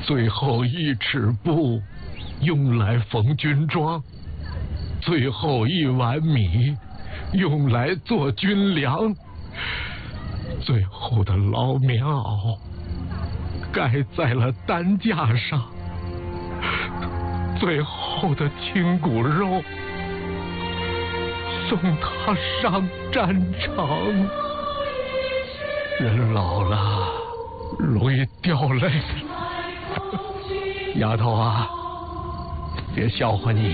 最后一尺布用来缝军装，最后一碗米用来做军粮，最后的老棉袄盖在了担架上，最后的亲骨肉送他上战场。人老了容易掉泪，丫头啊，别笑话你，